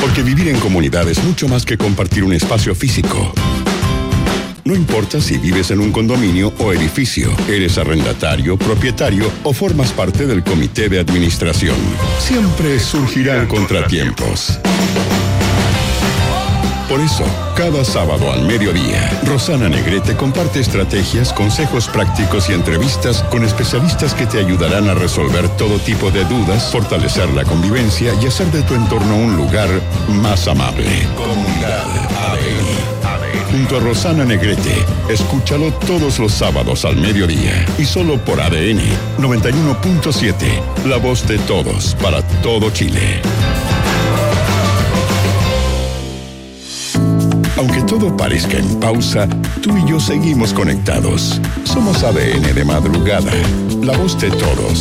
Porque vivir en comunidad es mucho más que compartir un espacio físico. No importa si vives en un condominio o edificio, eres arrendatario, propietario o formas parte del comité de administración. Siempre surgirán contratiempos. Por eso, cada sábado al mediodía, Rosana Negrete comparte estrategias, consejos prácticos y entrevistas con especialistas que te ayudarán a resolver todo tipo de dudas, fortalecer la convivencia y hacer de tu entorno un lugar más amable. Comunidad ADN. Junto a Rosana Negrete, escúchalo todos los sábados al mediodía y solo por ADN 91.7, la voz de todos para todo Chile. Aunque todo parezca en pausa, tú y yo seguimos conectados. Somos ADN de madrugada, la voz de todos.